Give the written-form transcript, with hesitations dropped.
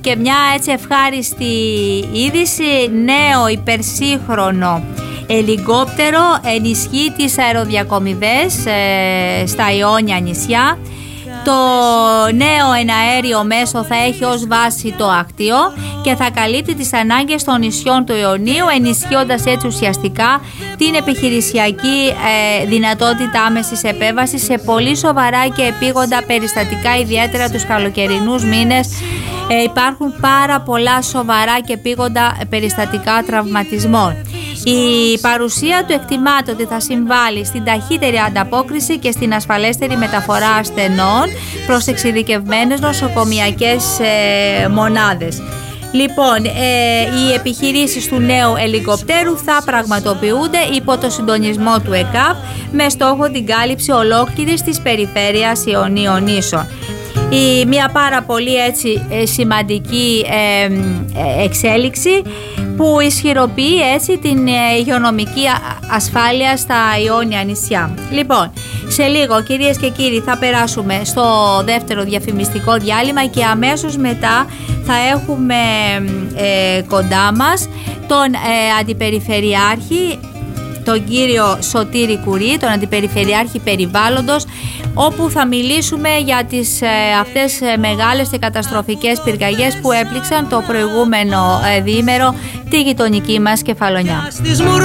Και μια έτσι ευχάριστη είδηση, νέο υπερσύγχρονο ελικόπτερο ενισχύει τις αεροδιακομιδές στα Ιόνια νησιά. Το νέο εναέριο μέσο θα έχει ως βάση το Άκτιο και θα καλύπτει τις ανάγκες των νησιών του Ιωνίου, ενισχύοντας έτσι ουσιαστικά την επιχειρησιακή δυνατότητα άμεσης επέμβασης σε πολύ σοβαρά και επίγοντα περιστατικά, ιδιαίτερα τους καλοκαιρινούς μήνες. Υπάρχουν πάρα πολλά σοβαρά και επίγοντα περιστατικά τραυματισμών. Η παρουσία του εκτιμάται ότι θα συμβάλλει στην ταχύτερη ανταπόκριση και στην ασφαλέστερη μεταφορά ασθενών προς εξειδικευμένες νοσοκομιακές μονάδες. Λοιπόν, οι επιχειρήσεις του νέου ελικοπτέρου θα πραγματοποιούνται υπό το συντονισμό του ΕΚΑΒ με στόχο την κάλυψη ολόκληρης της περιφέρειας Ιωνίων Νήσων. Μια πάρα πολύ έτσι σημαντική εξέλιξη που ισχυροποιεί έτσι την υγειονομική ασφάλεια στα Ιόνια νησιά. Λοιπόν, σε λίγο κυρίες και κύριοι θα περάσουμε στο δεύτερο διαφημιστικό διάλειμμα και αμέσως μετά θα έχουμε κοντά μας τον Αντιπεριφερειάρχη, τον κύριο Σωτήρη Κουρί, τον Αντιπεριφερειάρχη Περιβάλλοντος, όπου θα μιλήσουμε για τις αυτές μεγάλες και καταστροφικές πυρκαγιές που έπληξαν το προηγούμενο διήμερο τη γειτονική μας Κεφαλονιά.